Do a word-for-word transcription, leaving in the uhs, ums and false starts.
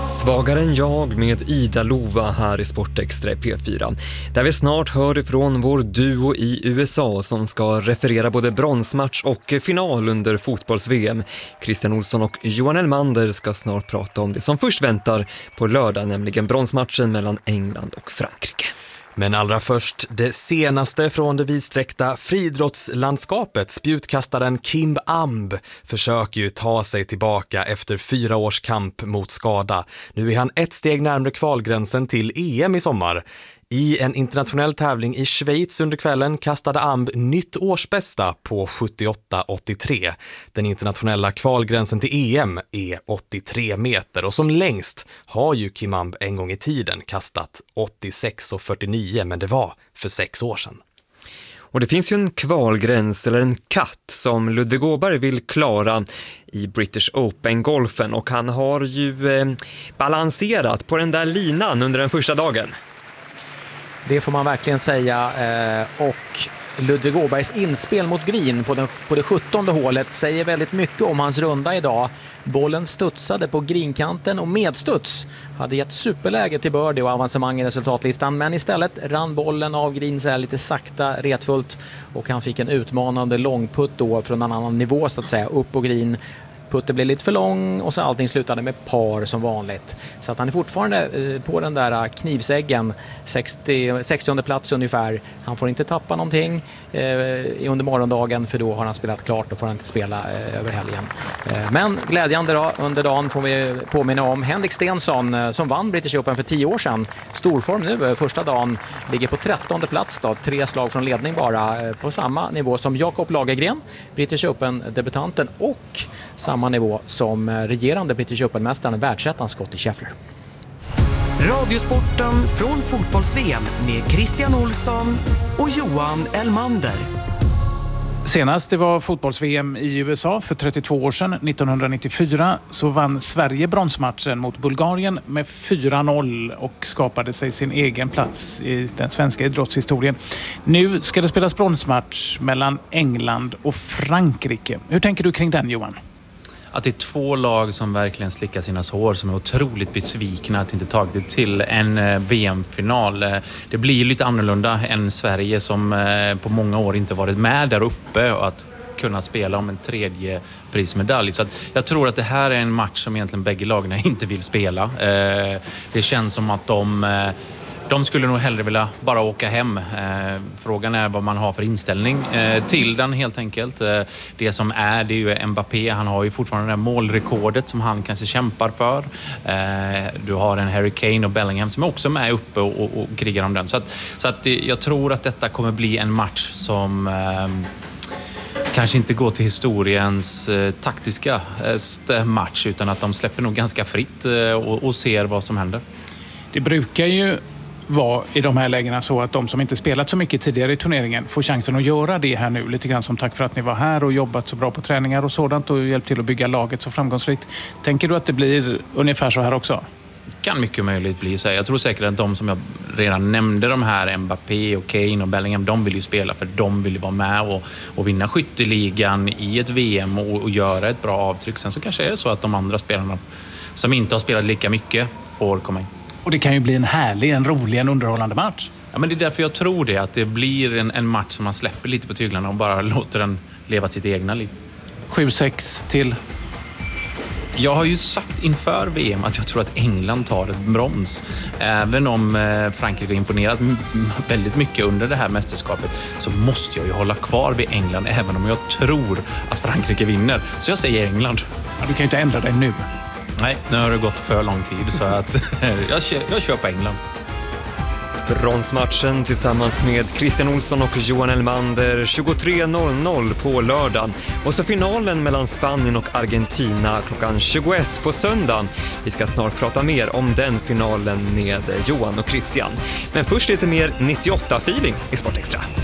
Svagare än jag med Ida Lova här i Sportextra P fyra. Där vi snart hör ifrån vår duo i U S A som ska referera både bronsmatch och final under fotbolls-V M. Christian Olsson och Johan Elmander ska snart prata om det som först väntar på lördag, nämligen bronsmatchen mellan England och Frankrike. Men allra först, det senaste från det vidsträckta friidrottslandskapet. Spjutkastaren Kim Amb försöker ju ta sig tillbaka efter fyra års kamp mot skada. Nu är han ett steg närmare kvalgränsen till E M i sommar. I en internationell tävling i Schweiz under kvällen kastade Amb nytt årsbästa på sjuttioåtta åttiotre. Den internationella kvalgränsen till E M är åttiotre meter och som längst har ju Kim Amb en gång i tiden kastat åttiosex fyrtionio, men det var för sex år sedan. Och det finns ju en kvalgräns eller en katt som Ludvig Åberg vill klara i British Open-golfen, och han har ju eh, balanserat på den där linan under den första dagen. Det får man verkligen säga, och Ludvig Åbergs inspel mot green på, den, på det sjuttonde hålet säger väldigt mycket om hans runda idag. Bollen studsade på greenkanten och medstuds hade gett superläge till birdie och avancemang i resultatlistan, men istället rann bollen av green så här lite sakta, retfullt, och han fick en utmanande långputt då från en annan nivå så att säga, upp på green. Putten blev lite för lång och så allting slutade med par som vanligt. Så att han är fortfarande på den där knivsäggen, sextio, sextionde plats ungefär. Han får inte tappa någonting eh, under morgondagen, för då har han spelat klart och får han inte spela eh, över helgen. Eh, men glädjande då, under dagen får vi påminna om Henrik Stenson eh, som vann British Open för tio år sedan. Storform nu, första dagen, ligger på trettonde plats då, tre slag från ledning bara, eh, på samma nivå som Jakob Lagergren, British Open-debutanten, och samma nivå som regerande British Open-mästaren, världsettan Scottie Scheffler. Radiosporten från fotbolls-V M med Christian Olsson och Johan Elmander. Senast det var fotbolls-V M i U S A för trettiotvå år sedan, nittonhundranittiofyra, så vann Sverige bronsmatchen mot Bulgarien med fyra noll och skapade sig sin egen plats i den svenska idrottshistorien. Nu ska det spelas bronsmatch mellan England och Frankrike. Hur tänker du kring den, Johan? Att det är två lag som verkligen slickar sina sår, som är otroligt besvikna att inte tagit det till en V M-final. Det blir lite annorlunda än Sverige som på många år inte varit med där uppe och att kunna spela om en tredje prismedalj. Så att jag tror att det här är en match som egentligen bägge lagarna inte vill spela. Det känns som att de... De skulle nog hellre vilja bara åka hem. Eh, frågan är vad man har för inställning eh, till den helt enkelt. Eh, det som är, det är ju Mbappé. Han har ju fortfarande det här målrekordet som han kanske kämpar för. Eh, du har en Harry Kane och Bellingham som också är med uppe och, och, och krigar om den. Så att, så att jag tror att detta kommer bli en match som... Eh, kanske inte går till historiens eh, taktiska eh, match, utan att de släpper nog ganska fritt eh, och, och ser vad som händer. Det brukar ju var i de här lägena så att de som inte spelat så mycket tidigare i turneringen får chansen att göra det här nu. Lite grann som tack för att ni var här och jobbat så bra på träningar och sådant och hjälpt till att bygga laget så framgångsrikt. Tänker du att det blir ungefär så här också? Kan mycket möjligt bli så. Jag tror säkert att de som jag redan nämnde, de här Mbappé och Kane och Bellingham, de vill ju spela för de vill ju vara med och, och vinna skytteligan i ett V M och, och göra ett bra avtryck. Sen så kanske det är så att de andra spelarna som inte har spelat lika mycket får komma in. Och det kan ju bli en härlig, en rolig, en underhållande match. Ja, men det är därför jag tror det. Att det blir en, en match som man släpper lite på tyglarna och bara låter den leva sitt egna liv. sju sex till. Jag har ju sagt inför V M att jag tror att England tar ett brons. Även om Frankrike har imponerat väldigt mycket under det här mästerskapet, så måste jag ju hålla kvar vid England även om jag tror att Frankrike vinner. Så jag säger England. Ja, du kan ju inte ändra dig nu. Nej, nu har det gått för lång tid så att jag, kör, jag kör på England. Bronsmatchen tillsammans med Christian Olsson och Johan Elmander tjugotre noll noll på lördagen. Och så finalen mellan Spanien och Argentina klockan tjugoett på söndagen. Vi ska snart prata mer om den finalen med Johan och Christian. Men först lite mer nittioåtta-feeling i Sportextra.